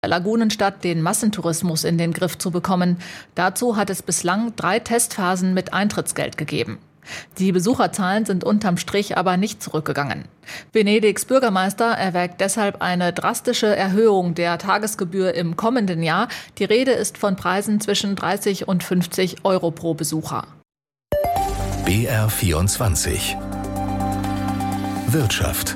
Lagunenstadt den Massentourismus in den Griff zu bekommen. Dazu hat es bislang 3 Testphasen mit Eintrittsgeld gegeben. Die Besucherzahlen sind unterm Strich aber nicht zurückgegangen. Venedigs Bürgermeister erwägt deshalb eine drastische Erhöhung der Tagesgebühr im kommenden Jahr. Die Rede ist von Preisen zwischen 30 und 50 Euro pro Besucher. BR24 Wirtschaft.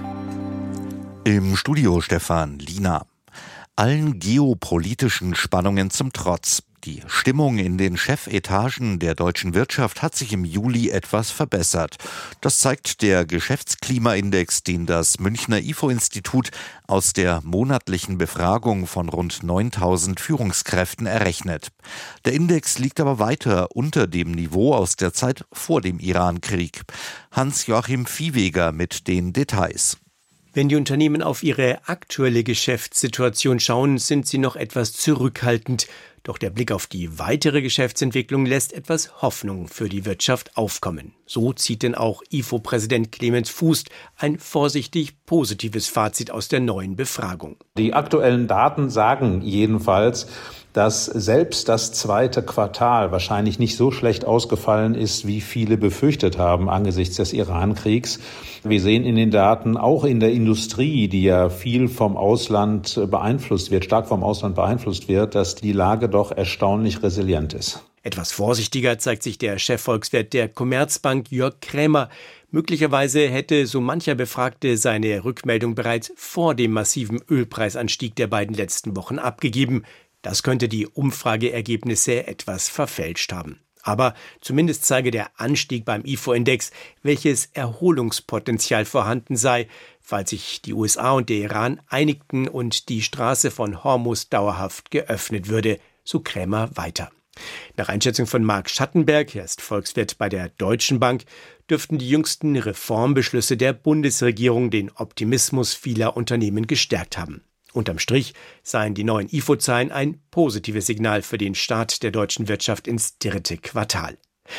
Im Studio Stefan Liener. Allen geopolitischen Spannungen zum Trotz. Die Stimmung in den Chefetagen der deutschen Wirtschaft hat sich im Juli etwas verbessert. Das zeigt der Geschäftsklimaindex, den das Münchner IFO-Institut aus der monatlichen Befragung von rund 9.000 Führungskräften errechnet. Der Index liegt aber weiter unter dem Niveau aus der Zeit vor dem Irankrieg. Hans-Joachim Viehweger mit den Details. Wenn die Unternehmen auf ihre aktuelle Geschäftssituation schauen, sind sie noch etwas zurückhaltend. Doch der Blick auf die weitere Geschäftsentwicklung lässt etwas Hoffnung für die Wirtschaft aufkommen. So zieht denn auch IFO-Präsident Clemens Fuß ein vorsichtig positives Fazit aus der neuen Befragung. Die aktuellen Daten sagen jedenfalls, dass selbst das zweite Quartal wahrscheinlich nicht so schlecht ausgefallen ist, wie viele befürchtet haben angesichts des Iran-Kriegs. Wir sehen in den Daten auch in der Industrie, die ja viel vom Ausland beeinflusst wird, stark vom Ausland beeinflusst wird, dass die Lage doch erstaunlich resilient ist. Etwas vorsichtiger zeigt sich der Chefvolkswirt der Commerzbank Jörg Krämer. Möglicherweise hätte so mancher Befragte seine Rückmeldung bereits vor dem massiven Ölpreisanstieg der beiden letzten Wochen abgegeben. Das könnte die Umfrageergebnisse etwas verfälscht haben. Aber zumindest zeige der Anstieg beim IFO-Index, welches Erholungspotenzial vorhanden sei, falls sich die USA und der Iran einigten und die Straße von Hormuz dauerhaft geöffnet würde, so Krämer weiter. Nach Einschätzung von Marc Schattenberg, er ist Volkswirt bei der Deutschen Bank, dürften die jüngsten Reformbeschlüsse der Bundesregierung den Optimismus vieler Unternehmen gestärkt haben. Unterm Strich seien die neuen IFO-Zahlen ein positives Signal für den Start der deutschen Wirtschaft ins 3. Quartal.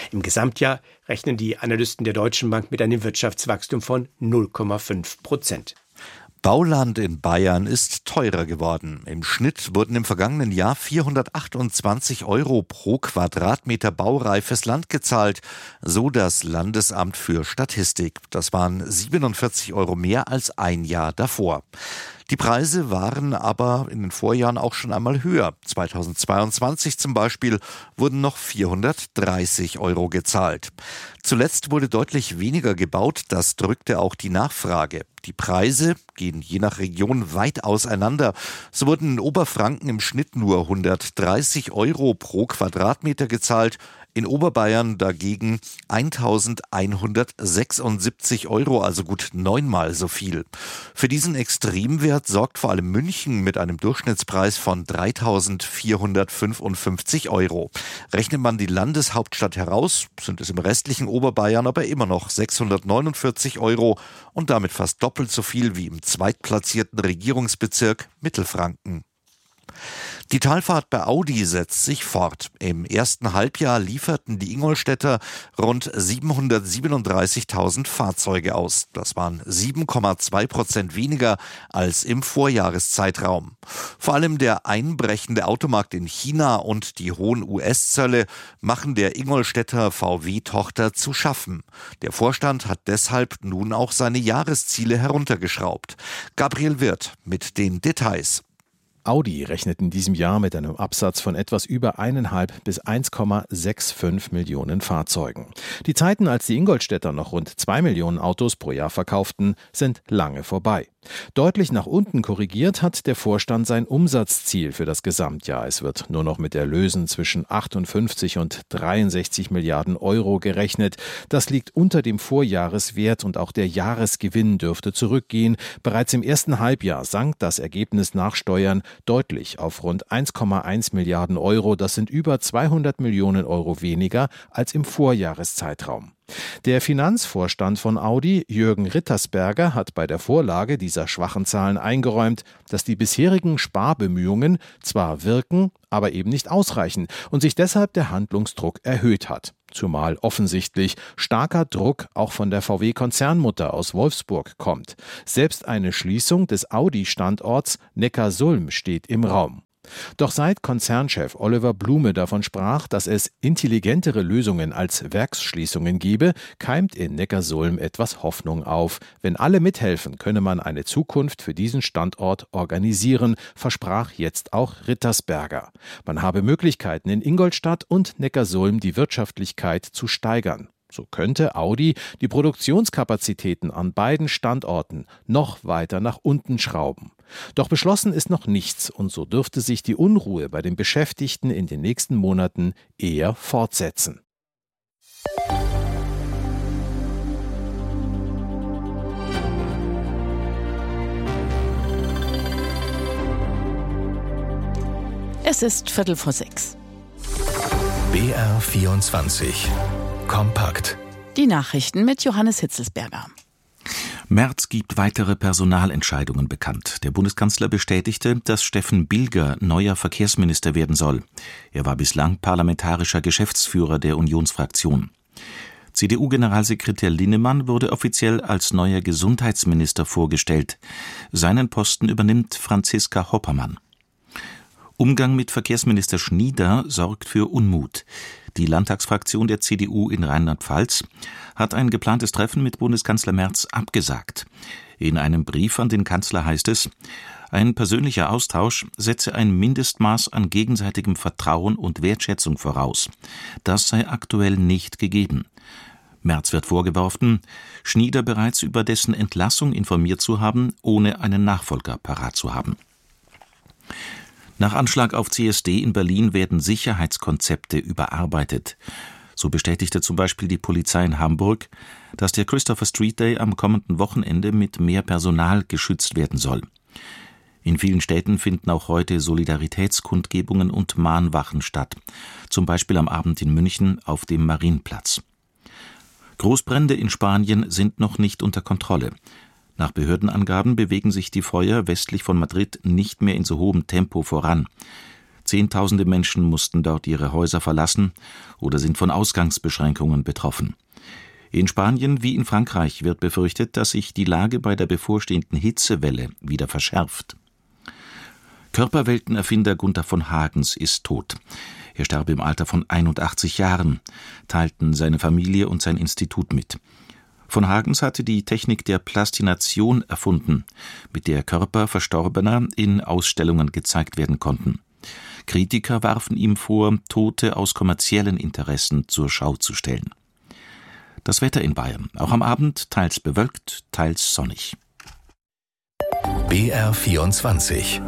Im Gesamtjahr rechnen die Analysten der Deutschen Bank mit einem Wirtschaftswachstum von 0,5%. Bauland in Bayern ist teurer geworden. Im Schnitt wurden im vergangenen Jahr 428 Euro pro Quadratmeter baureifes Land gezahlt, so das Landesamt für Statistik. Das waren 47 Euro mehr als ein Jahr davor. Die Preise waren aber in den Vorjahren auch schon einmal höher. 2022 zum Beispiel wurden noch 430 Euro gezahlt. Zuletzt wurde deutlich weniger gebaut, das drückte auch die Nachfrage. Die Preise gehen je nach Region weit auseinander. So wurden in Oberfranken im Schnitt nur 130 Euro pro Quadratmeter gezahlt. In Oberbayern dagegen 1.176 Euro, also gut 9-mal so viel. Für diesen Extremwert sorgt vor allem München mit einem Durchschnittspreis von 3.455 Euro. Rechnet man die Landeshauptstadt heraus, sind es im restlichen Oberbayern aber immer noch 649 Euro und damit fast doppelt so viel wie im zweitplatzierten Regierungsbezirk Mittelfranken. Die Talfahrt bei Audi setzt sich fort. Im ersten Halbjahr lieferten die Ingolstädter rund 737.000 Fahrzeuge aus. Das waren 7,2% weniger als im Vorjahreszeitraum. Vor allem der einbrechende Automarkt in China und die hohen US-Zölle machen der Ingolstädter VW-Tochter zu schaffen. Der Vorstand hat deshalb nun auch seine Jahresziele heruntergeschraubt. Gabriel Wirth mit den Details. Audi rechnet in diesem Jahr mit einem Absatz von etwas über 1,5 bis 1,65 Millionen Fahrzeugen. Die Zeiten, als die Ingolstädter noch rund 2 Millionen Autos pro Jahr verkauften, sind lange vorbei. Deutlich nach unten korrigiert hat der Vorstand sein Umsatzziel für das Gesamtjahr. Es wird nur noch mit Erlösen zwischen 58 und 63 Milliarden Euro gerechnet. Das liegt unter dem Vorjahreswert und auch der Jahresgewinn dürfte zurückgehen. Bereits im ersten Halbjahr sank das Ergebnis nach Steuern deutlich auf rund 1,1 Milliarden Euro. Das sind über 200 Millionen Euro weniger als im Vorjahreszeitraum. Der Finanzvorstand von Audi, Jürgen Rittersberger, hat bei der Vorlage dieser schwachen Zahlen eingeräumt, dass die bisherigen Sparbemühungen zwar wirken, aber eben nicht ausreichen und sich deshalb der Handlungsdruck erhöht hat. zumal offensichtlich starker Druck auch von der VW-Konzernmutter aus Wolfsburg kommt. Selbst eine Schließung des Audi-Standorts Neckarsulm steht im Raum. Doch seit Konzernchef Oliver Blume davon sprach, dass es intelligentere Lösungen als Werksschließungen gebe, keimt in Neckarsulm etwas Hoffnung auf. Wenn alle mithelfen, könne man eine Zukunft für diesen Standort organisieren, versprach jetzt auch Rittersberger. Man habe Möglichkeiten, in Ingolstadt und Neckarsulm die Wirtschaftlichkeit zu steigern. So könnte Audi die Produktionskapazitäten an beiden Standorten noch weiter nach unten schrauben. Doch beschlossen ist noch nichts und so dürfte sich die Unruhe bei den Beschäftigten in den nächsten Monaten eher fortsetzen. Es ist 5:45. BR 24 kompakt. Die Nachrichten mit Johannes Hitzelsberger. Merz gibt weitere Personalentscheidungen bekannt. Der Bundeskanzler bestätigte, dass Steffen Bilger neuer Verkehrsminister werden soll. Er war bislang parlamentarischer Geschäftsführer der Unionsfraktion. CDU-Generalsekretär Linnemann wurde offiziell als neuer Gesundheitsminister vorgestellt. Seinen Posten übernimmt Franziska Hoppermann. Umgang mit Verkehrsminister Schnieder sorgt für Unmut. Die Landtagsfraktion der CDU in Rheinland-Pfalz hat ein geplantes Treffen mit Bundeskanzler Merz abgesagt. In einem Brief an den Kanzler heißt es, ein persönlicher Austausch setze ein Mindestmaß an gegenseitigem Vertrauen und Wertschätzung voraus. Das sei aktuell nicht gegeben. Merz wird vorgeworfen, Schnieder bereits über dessen Entlassung informiert zu haben, ohne einen Nachfolger parat zu haben. Nach Anschlag auf CSD in Berlin werden Sicherheitskonzepte überarbeitet. So bestätigte zum Beispiel die Polizei in Hamburg, dass der Christopher Street Day am kommenden Wochenende mit mehr Personal geschützt werden soll. In vielen Städten finden auch heute Solidaritätskundgebungen und Mahnwachen statt, zum Beispiel am Abend in München auf dem Marienplatz. Großbrände in Spanien sind noch nicht unter Kontrolle. Nach Behördenangaben bewegen sich die Feuer westlich von Madrid nicht mehr in so hohem Tempo voran. Zehntausende Menschen mussten dort ihre Häuser verlassen oder sind von Ausgangsbeschränkungen betroffen. In Spanien wie in Frankreich wird befürchtet, dass sich die Lage bei der bevorstehenden Hitzewelle wieder verschärft. Körperweltenerfinder Gunther von Hagens ist tot. Er starb im Alter von 81 Jahren, teilten seine Familie und sein Institut mit. Von Hagens hatte die Technik der Plastination erfunden, mit der Körper Verstorbener in Ausstellungen gezeigt werden konnten. Kritiker warfen ihm vor, Tote aus kommerziellen Interessen zur Schau zu stellen. Das Wetter in Bayern, auch am Abend teils bewölkt, teils sonnig. BR 24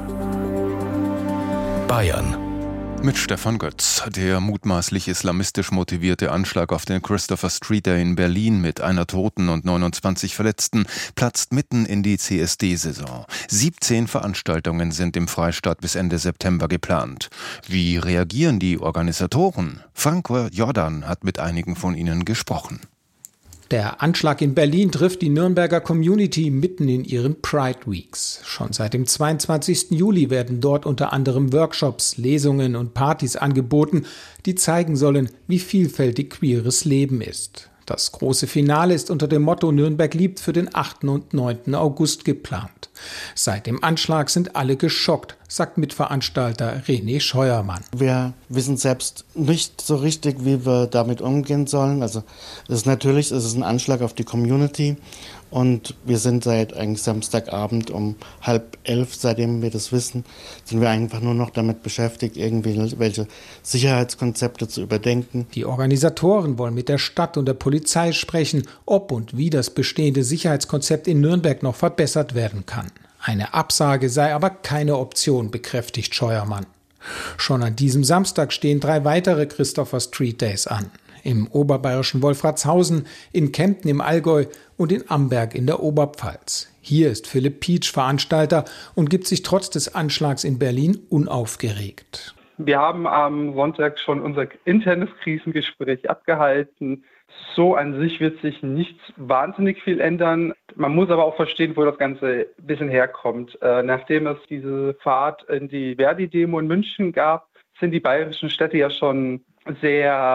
Bayern. Mit Stefan Götz. Der mutmaßlich islamistisch motivierte Anschlag auf den Christopher Street Day in Berlin mit einer Toten und 29 Verletzten platzt mitten in die CSD-Saison. 17 Veranstaltungen sind im Freistaat bis Ende September geplant. Wie reagieren die Organisatoren? Frank Jordan hat mit einigen von ihnen gesprochen. Der Anschlag in Berlin trifft die Nürnberger Community mitten in ihren Pride Weeks. Schon seit dem 22. Juli werden dort unter anderem Workshops, Lesungen und Partys angeboten, die zeigen sollen, wie vielfältig queeres Leben ist. Das große Finale ist unter dem Motto Nürnberg liebt für den 8. und 9. August geplant. Seit dem Anschlag sind alle geschockt, sagt Mitveranstalter René Scheuermann. Wir wissen selbst nicht so richtig, wie wir damit umgehen sollen. Also es ist ein Anschlag auf die Community und wir sind seit eigentlich Samstagabend um 10:30, seitdem wir das wissen, sind wir einfach nur noch damit beschäftigt, irgendwelche Sicherheitskonzepte zu überdenken. Die Organisatoren wollen mit der Stadt und der Polizei sprechen, ob und wie das bestehende Sicherheitskonzept in Nürnberg noch verbessert werden kann. Eine Absage sei aber keine Option, bekräftigt Scheuermann. Schon an diesem Samstag stehen 3 weitere Christopher Street Days an. Im oberbayerischen Wolfratshausen, in Kempten im Allgäu und in Amberg in der Oberpfalz. Hier ist Philipp Pietsch Veranstalter und gibt sich trotz des Anschlags in Berlin unaufgeregt. Wir haben am Sonntag schon unser internes Krisengespräch abgehalten. So an sich wird sich nicht wahnsinnig viel ändern. Man muss aber auch verstehen, wo das Ganze ein bisschen herkommt. Nachdem es diese Fahrt in die Verdi-Demo in München gab, sind die bayerischen Städte ja schon sehr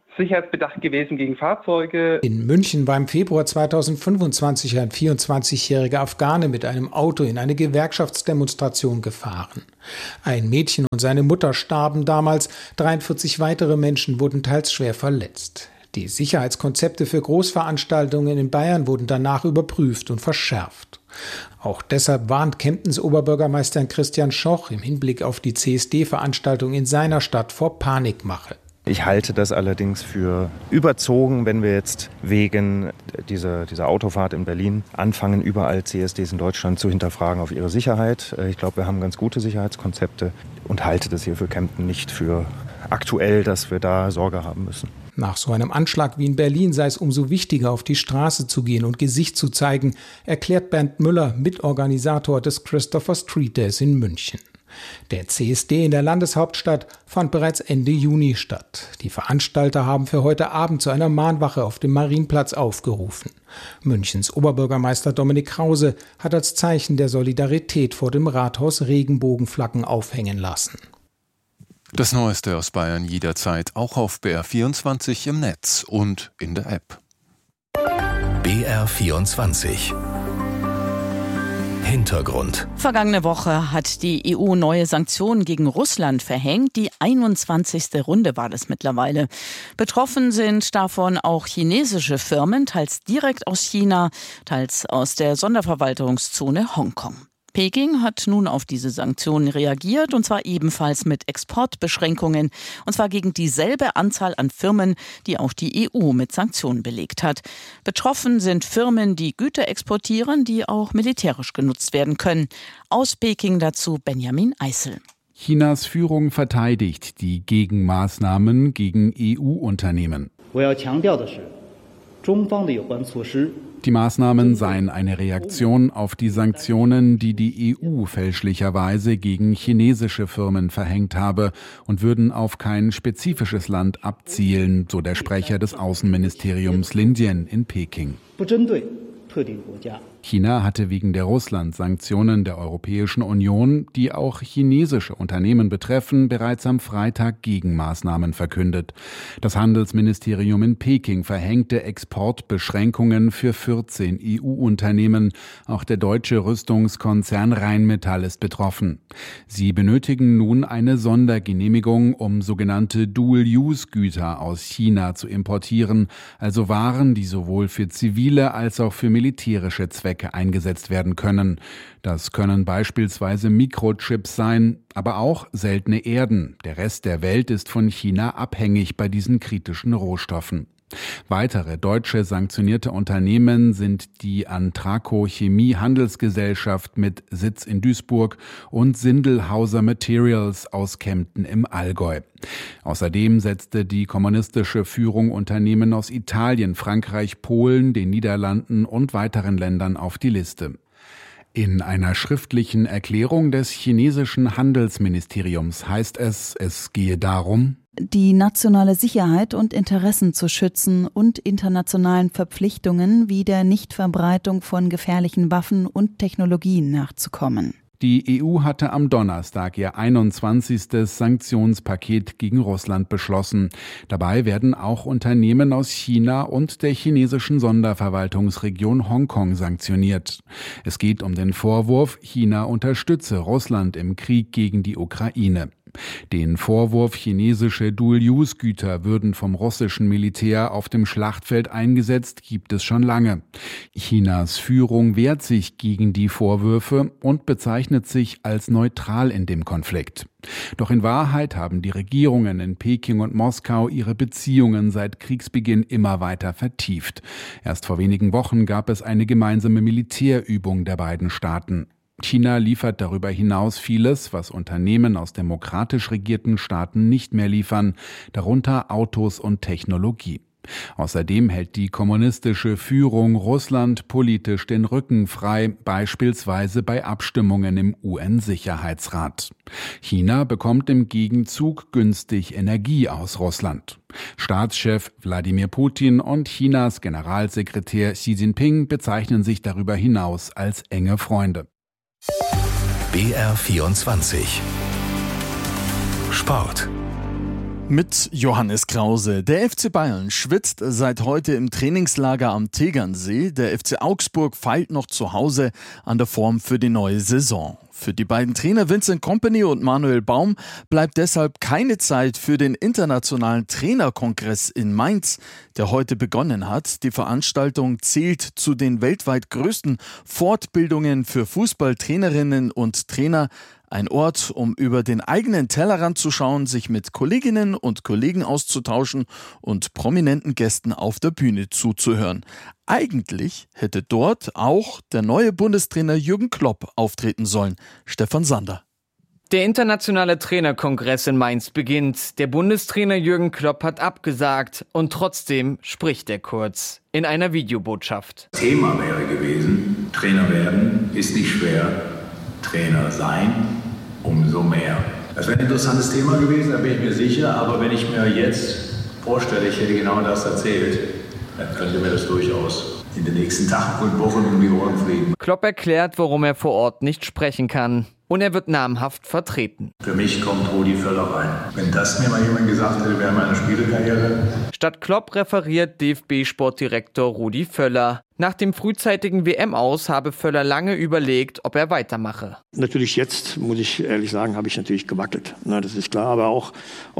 sicherheitsbedacht gewesen gegen Fahrzeuge. In München war im Februar 2025 ein 24-jähriger Afghane mit einem Auto in eine Gewerkschaftsdemonstration gefahren. Ein Mädchen und seine Mutter starben damals, 43 weitere Menschen wurden teils schwer verletzt. Die Sicherheitskonzepte für Großveranstaltungen in Bayern wurden danach überprüft und verschärft. Auch deshalb warnt Kemptens Oberbürgermeister Christian Schoch im Hinblick auf die CSD-Veranstaltung in seiner Stadt vor Panikmache. Ich halte das allerdings für überzogen, wenn wir jetzt wegen dieser Autofahrt in Berlin anfangen, überall CSDs in Deutschland zu hinterfragen auf ihre Sicherheit. Ich glaube, wir haben ganz gute Sicherheitskonzepte und halte das hier für Kempten nicht für aktuell, dass wir da Sorge haben müssen. Nach so einem Anschlag wie in Berlin sei es umso wichtiger, auf die Straße zu gehen und Gesicht zu zeigen, erklärt Bernd Müller, Mitorganisator des Christopher Street Days in München. Der CSD in der Landeshauptstadt fand bereits Ende Juni statt. Die Veranstalter haben für heute Abend zu einer Mahnwache auf dem Marienplatz aufgerufen. Münchens Oberbürgermeister Dominik Krause hat als Zeichen der Solidarität vor dem Rathaus Regenbogenflaggen aufhängen lassen. Das Neueste aus Bayern jederzeit auch auf BR24 im Netz und in der App. BR24 Hintergrund. Vergangene Woche hat die EU neue Sanktionen gegen Russland verhängt. Die 21. Runde war das mittlerweile. Betroffen sind davon auch chinesische Firmen, teils direkt aus China, teils aus der Sonderverwaltungszone Hongkong. Peking hat nun auf diese Sanktionen reagiert, und zwar ebenfalls mit Exportbeschränkungen, und zwar gegen dieselbe Anzahl an Firmen, die auch die EU mit Sanktionen belegt hat. Betroffen sind Firmen, die Güter exportieren, die auch militärisch genutzt werden können. Aus Peking dazu Benjamin Eisel. Chinas Führung verteidigt die Gegenmaßnahmen gegen EU-Unternehmen. Die Maßnahmen seien eine Reaktion auf die Sanktionen, die die EU fälschlicherweise gegen chinesische Firmen verhängt habe, und würden auf kein spezifisches Land abzielen, so der Sprecher des Außenministeriums Lin Jian in Peking. China hatte wegen der Russland-Sanktionen der Europäischen Union, die auch chinesische Unternehmen betreffen, bereits am Freitag Gegenmaßnahmen verkündet. Das Handelsministerium in Peking verhängte Exportbeschränkungen für 14 EU-Unternehmen. Auch der deutsche Rüstungskonzern Rheinmetall ist betroffen. Sie benötigen nun eine Sondergenehmigung, um sogenannte Dual-Use-Güter aus China zu importieren, also Waren, die sowohl für zivile als auch für militärische Zwecke eingesetzt werden können. Das können beispielsweise Mikrochips sein, aber auch seltene Erden. Der Rest der Welt ist von China abhängig bei diesen kritischen Rohstoffen. Weitere deutsche sanktionierte Unternehmen sind die Antraco Chemie Handelsgesellschaft mit Sitz in Duisburg und Sindelhauser Materials aus Kempten im Allgäu. Außerdem setzte die kommunistische Führung Unternehmen aus Italien, Frankreich, Polen, den Niederlanden und weiteren Ländern auf die Liste. In einer schriftlichen Erklärung des chinesischen Handelsministeriums heißt es, es gehe darum, die nationale Sicherheit und Interessen zu schützen und internationalen Verpflichtungen wie der Nichtverbreitung von gefährlichen Waffen und Technologien nachzukommen. Die EU hatte am Donnerstag ihr 21. Sanktionspaket gegen Russland beschlossen. Dabei werden auch Unternehmen aus China und der chinesischen Sonderverwaltungsregion Hongkong sanktioniert. Es geht um den Vorwurf, China unterstütze Russland im Krieg gegen die Ukraine. Den Vorwurf, chinesische Dual-Use-Güter würden vom russischen Militär auf dem Schlachtfeld eingesetzt, gibt es schon lange. Chinas Führung wehrt sich gegen die Vorwürfe und bezeichnet sich als neutral in dem Konflikt. Doch in Wahrheit haben die Regierungen in Peking und Moskau ihre Beziehungen seit Kriegsbeginn immer weiter vertieft. Erst vor wenigen Wochen gab es eine gemeinsame Militärübung der beiden Staaten. China liefert darüber hinaus vieles, was Unternehmen aus demokratisch regierten Staaten nicht mehr liefern, darunter Autos und Technologie. Außerdem hält die kommunistische Führung Russland politisch den Rücken frei, beispielsweise bei Abstimmungen im UN-Sicherheitsrat. China bekommt im Gegenzug günstig Energie aus Russland. Staatschef Wladimir Putin und Chinas Generalsekretär Xi Jinping bezeichnen sich darüber hinaus als enge Freunde. BR24 Sport. Mit Johannes Krause. Der FC Bayern schwitzt seit heute im Trainingslager am Tegernsee. Der FC Augsburg feilt noch zu Hause an der Form für die neue Saison. Für die beiden Trainer Vincent Kompany und Manuel Baum bleibt deshalb keine Zeit für den internationalen Trainerkongress in Mainz, der heute begonnen hat. Die Veranstaltung zählt zu den weltweit größten Fortbildungen für Fußballtrainerinnen und Trainer. Ein Ort, um über den eigenen Tellerrand zu schauen, sich mit Kolleginnen und Kollegen auszutauschen und prominenten Gästen auf der Bühne zuzuhören. Eigentlich hätte dort auch der neue Bundestrainer Jürgen Klopp auftreten sollen. Stefan Sander. Der internationale Trainerkongress in Mainz beginnt. Der Bundestrainer Jürgen Klopp hat abgesagt und trotzdem spricht er kurz in einer Videobotschaft. Thema wäre gewesen, Trainer werden ist nicht schwer, Trainer sein umso mehr. Das wäre ein interessantes Thema gewesen, da bin ich mir sicher, aber wenn ich mir jetzt vorstelle, ich hätte genau das erzählt, dann könnte mir das durchaus in den nächsten Tagen und Wochen um die Ohren fliegen. Klopp erklärt, warum er vor Ort nicht sprechen kann. Und er wird namhaft vertreten. Für mich kommt Rudi Völler rein. Wenn das mir mal jemand gesagt hätte, wäre meine Spielerkarriere. Statt Klopp referiert DFB-Sportdirektor Rudi Völler. Nach dem frühzeitigen WM-Aus habe Völler lange überlegt, ob er weitermache. Natürlich jetzt, muss ich ehrlich sagen, habe ich natürlich gewackelt. Na, das ist klar, aber auch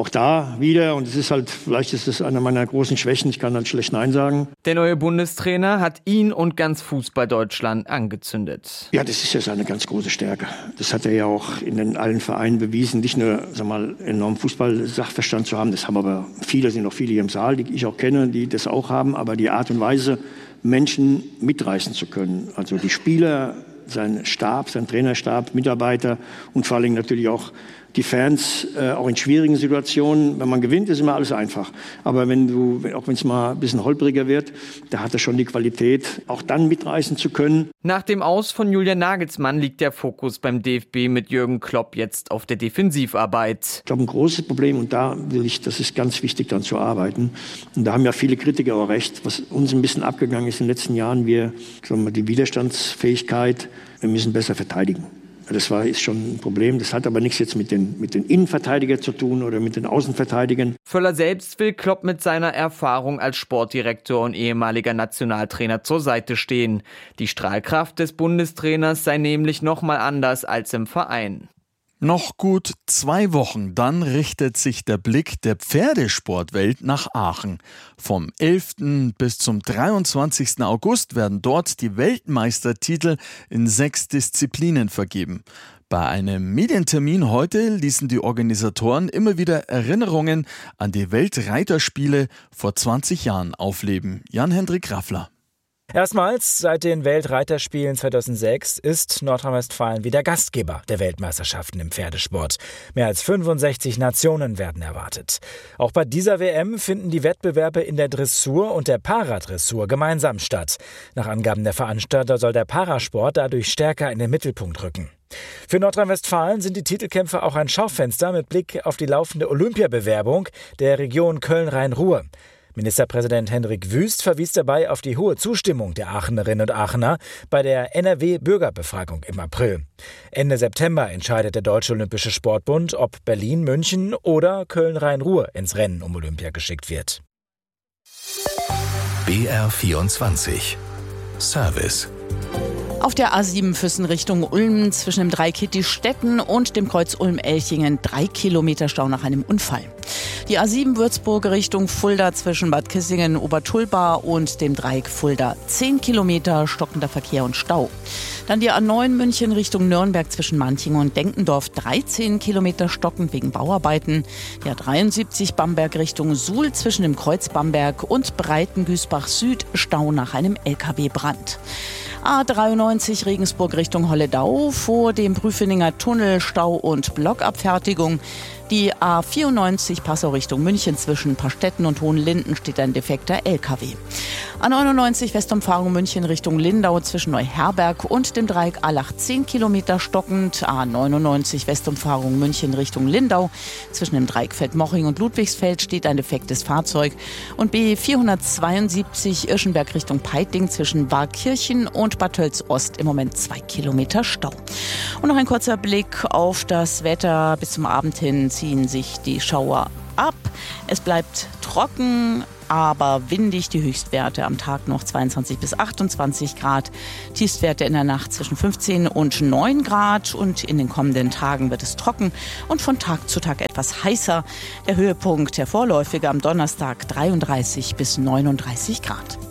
da wieder. Und es ist halt, vielleicht ist es eine meiner großen Schwächen. Ich kann dann schlecht Nein sagen. Der neue Bundestrainer hat ihn und ganz Fußball-Deutschland angezündet. Ja, das ist ja seine ganz große Stärke. Das hat er ja auch in allen Vereinen bewiesen. Nicht nur, enormen Fußball-Sachverstand zu haben. Das haben aber viele, sind noch viele hier im Saal, die ich auch kenne, die das auch haben. Aber die Art und Weise, Menschen mitreißen zu können. Also die Spieler, sein Stab, sein Trainerstab, Mitarbeiter und vor allem natürlich auch die Fans, auch in schwierigen Situationen. Wenn man gewinnt, ist immer alles einfach. Aber auch wenn es mal ein bisschen holpriger wird, da hat er schon die Qualität, auch dann mitreißen zu können. Nach dem Aus von Julian Nagelsmann liegt der Fokus beim DFB mit Jürgen Klopp jetzt auf der Defensivarbeit. Ich glaube, ein großes Problem, und das ist ganz wichtig, dann zu arbeiten. Und da haben ja viele Kritiker auch recht, was uns ein bisschen abgegangen ist in den letzten Jahren, die Widerstandsfähigkeit, wir müssen besser verteidigen. Das ist schon ein Problem. Das hat aber nichts jetzt mit den Innenverteidigern zu tun oder mit den Außenverteidigern. Völler selbst will Klopp mit seiner Erfahrung als Sportdirektor und ehemaliger Nationaltrainer zur Seite stehen. Die Strahlkraft des Bundestrainers sei nämlich noch mal anders als im Verein. Noch gut 2 Wochen, dann richtet sich der Blick der Pferdesportwelt nach Aachen. Vom 11. bis zum 23. August werden dort die Weltmeistertitel in 6 Disziplinen vergeben. Bei einem Medientermin heute ließen die Organisatoren immer wieder Erinnerungen an die Weltreiterspiele vor 20 Jahren aufleben. Jan-Hendrik Raffler. Erstmals seit den Weltreiterspielen 2006 ist Nordrhein-Westfalen wieder Gastgeber der Weltmeisterschaften im Pferdesport. Mehr als 65 Nationen werden erwartet. Auch bei dieser WM finden die Wettbewerbe in der Dressur und der Paradressur gemeinsam statt. Nach Angaben der Veranstalter soll der Parasport dadurch stärker in den Mittelpunkt rücken. Für Nordrhein-Westfalen sind die Titelkämpfe auch ein Schaufenster mit Blick auf die laufende Olympiabewerbung der Region Köln-Rhein-Ruhr. Ministerpräsident Hendrik Wüst verwies dabei auf die hohe Zustimmung der Aachenerinnen und Aachener bei der NRW-Bürgerbefragung im April. Ende September entscheidet der Deutsche Olympische Sportbund, ob Berlin, München oder Köln-Rhein-Ruhr ins Rennen um Olympia geschickt wird. BR24 Service. Auf der A7 Füssen Richtung Ulm zwischen dem Dreieck Hitti-Stetten und dem Kreuz Ulm-Elchingen 3 Kilometer Stau nach einem Unfall. Die A7 Würzburg Richtung Fulda zwischen Bad Kissingen, Obertulba und dem Dreieck Fulda 10 Kilometer stockender Verkehr und Stau. Dann die A9 München Richtung Nürnberg zwischen Manching und Denkendorf 13 Kilometer stockend wegen Bauarbeiten. Die A73 Bamberg Richtung Suhl zwischen dem Kreuz Bamberg und Breitengüßbach Süd Stau nach einem LKW-Brand. A93 Regensburg Richtung Holledau vor dem Prüfeninger Tunnel Stau und Blockabfertigung. Die A94 Passau Richtung München zwischen Pastetten und Hohenlinden steht ein defekter LKW. A99 Westumfahrung München Richtung Lindau zwischen Neuherberg und dem Dreieck Allach 10 Kilometer stockend. A99 Westumfahrung München Richtung Lindau zwischen dem Dreieck Feldmoching und Ludwigsfeld steht ein defektes Fahrzeug. Und B472 Irschenberg Richtung Peiting zwischen Warkirchen und Bad Tölz-Ost im Moment 2 Kilometer Stau. Und noch ein kurzer Blick auf das Wetter. Bis zum Abend hin ziehen sich die Schauer ab. Es bleibt trocken, aber windig. Die Höchstwerte am Tag noch 22 bis 28 Grad. Tiefstwerte in der Nacht zwischen 15 und 9 Grad. Und in den kommenden Tagen wird es trocken und von Tag zu Tag etwas heißer. Der Höhepunkt, der vorläufige am Donnerstag 33 bis 39 Grad.